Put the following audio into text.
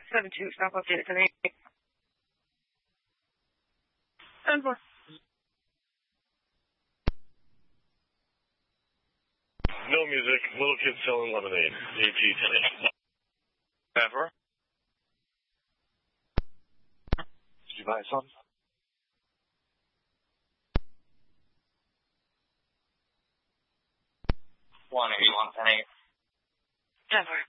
7-2, stop update 10-8. 10-4. No music, little kids selling lemonade. AT 10-8. 10-4. Did you buy some? 181, 10-8. 10-4.